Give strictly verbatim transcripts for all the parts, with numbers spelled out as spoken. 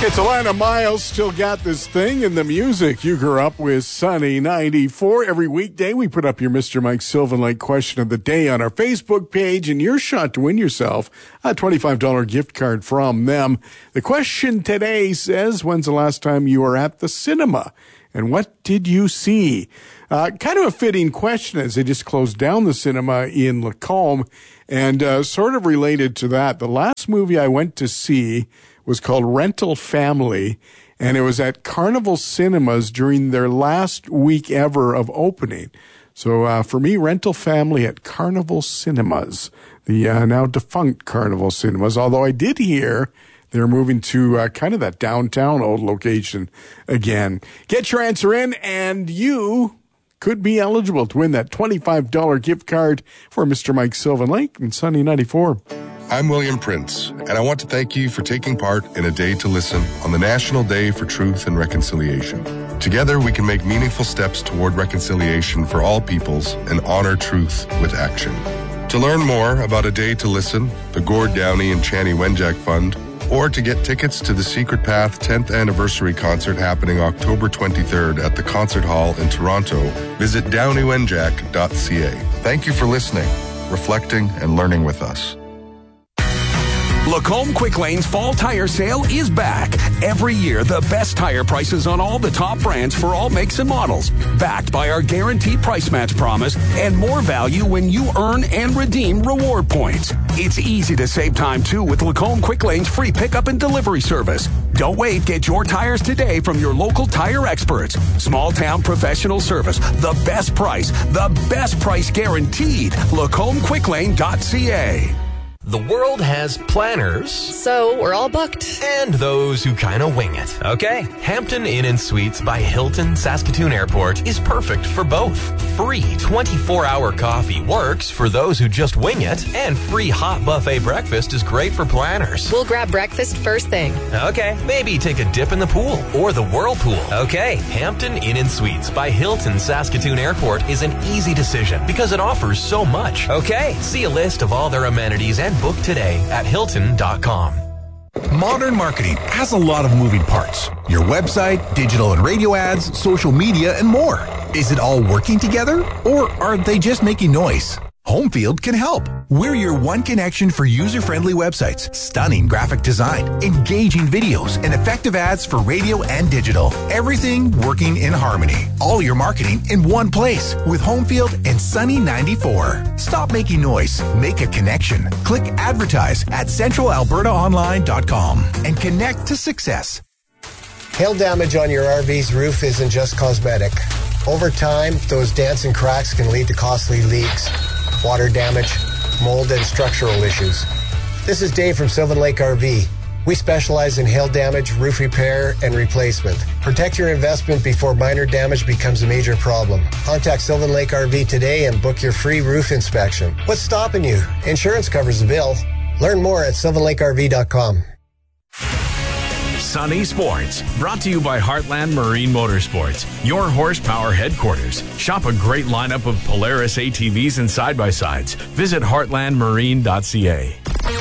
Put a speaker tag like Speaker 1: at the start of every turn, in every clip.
Speaker 1: It's Alana Miles, Still Got This Thing, and the music you grew up with, Sunny ninety-four. Every weekday, we put up your Mister Mike Sylvan Lake question of the day on our Facebook page, and your shot to win yourself a twenty-five dollars gift card from them. The question today says, when's the last time you were at the cinema? And what did you see? Uh, kind of a fitting question as they just closed down the cinema in Lacombe. And uh, sort of related to that, the last movie I went to see was called Rental Family, and it was at Carnival Cinemas during their last week ever of opening. So uh, for me, Rental Family at Carnival Cinemas, the uh, now defunct Carnival Cinemas, although I did hear they're moving to uh, kind of that downtown old location again. Get your answer in, and you could be eligible to win that twenty-five dollars gift card for Mister Mike Sylvan Lake and Sunny ninety-four.
Speaker 2: I'm William Prince, and I want to thank you for taking part in A Day to Listen on the National Day for Truth and Reconciliation. Together, we can make meaningful steps toward reconciliation for all peoples and honor truth with action. To learn more about A Day to Listen, the Gord Downey and Chani Wenjack Fund, or to get tickets to the Secret Path tenth Anniversary Concert happening October twenty-third at the Concert Hall in Toronto, visit downey wenjack dot c a. Thank you for listening, reflecting, and learning with us.
Speaker 3: Lacombe Quick Lane's Fall Tire Sale is back. Every year, the best tire prices on all the top brands for all makes and models. Backed by our guaranteed price match promise and more value when you earn and redeem reward points. It's easy to save time, too, with Lacombe Quick Lane's free pickup and delivery service. Don't wait. Get your tires today from your local tire experts. Small town professional service. The best price. The best price guaranteed. lacombe quick lane dot c a.
Speaker 4: The world has planners.
Speaker 5: So we're all booked.
Speaker 4: And those who kind of wing it. Okay, Hampton Inn and Suites by Hilton Saskatoon Airport is perfect for both. Free twenty-four hour coffee works for those who just wing it. And free hot buffet breakfast is great for planners.
Speaker 5: We'll grab breakfast first thing.
Speaker 4: Okay, maybe take a dip in the pool or the whirlpool. Okay, Hampton Inn and Suites by Hilton Saskatoon Airport is an easy decision because it offers so much. Okay, see a list of all their amenities and book today at hilton dot com.
Speaker 6: Modern marketing has a lot of moving parts. Your website, digital and radio ads, social media, and more. Is it all working together, or are they just making noise? Homefield can help. We're your one connection for user-friendly websites, stunning graphic design, engaging videos, and effective ads for radio and digital. Everything working in harmony. All your marketing in one place with Homefield and Sunny ninety-four. Stop making noise. Make a connection. Click advertise at central alberta online dot com and connect to success.
Speaker 7: Hail damage on your R V's roof isn't just cosmetic. Over time, those dancing cracks can lead to costly leaks, water damage, mold, and structural issues. This is Dave from Sylvan Lake R V. We specialize in hail damage, roof repair, and replacement. Protect your investment before minor damage becomes a major problem. Contact Sylvan Lake R V today and book your free roof inspection. What's stopping you? Insurance covers the bill. Learn more at sylvan lake r v dot com.
Speaker 8: Sunny Sports, brought to you by Heartland Marine Motorsports, your horsepower headquarters. Shop a great lineup of Polaris A T Vs and side-by-sides. Visit heartland marine dot c a.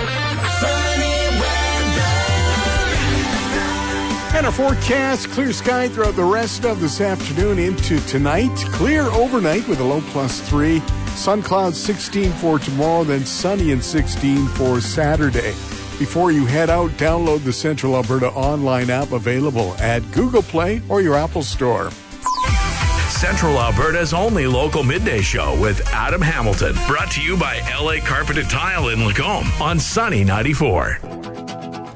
Speaker 1: And our forecast, clear sky throughout the rest of this afternoon into tonight. Clear overnight with a low plus three. Sun clouds sixteen for tomorrow, then sunny and sixteen for Saturday. Before you head out, download the Central Alberta online app available at Google Play or your Apple Store.
Speaker 8: Central Alberta's only local midday show with Adam Hamilton. Brought to you by L A Carpet and Tile in Lacombe on Sunny ninety-four.